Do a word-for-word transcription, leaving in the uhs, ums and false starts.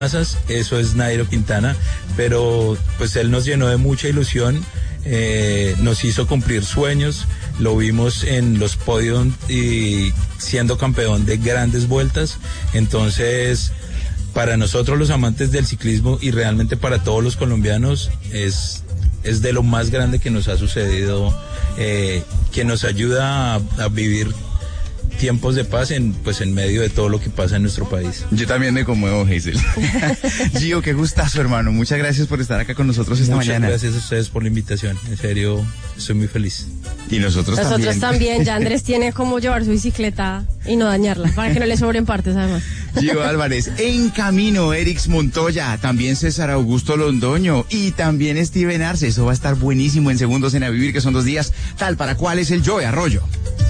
Eso es Nairo Quintana, pero pues él nos llenó de mucha ilusión, eh, nos hizo cumplir sueños, lo vimos en los podios y siendo campeón de grandes vueltas. Entonces, para nosotros los amantes del ciclismo y realmente para todos los colombianos es, es de lo más grande que nos ha sucedido, eh, que nos ayuda a, a vivir tiempos de paz en pues en medio de todo lo que pasa en nuestro país. Yo también me conmuevo, Hazel. Gio, qué gustazo, hermano. Muchas gracias por estar acá con nosotros esta Muchas mañana. Muchas gracias a ustedes por la invitación. En serio, estoy muy feliz. Y nosotros, nosotros también. Nosotros también. Ya Andrés tiene cómo llevar su bicicleta y no dañarla, para que no le sobren partes, además. Gio Álvarez, en camino, Erix Montoya, también César Augusto Londoño y también Steven Arce. Eso va a estar buenísimo en Segundos en A Vivir, que son dos días. Tal para cual es el Joe Arroyo.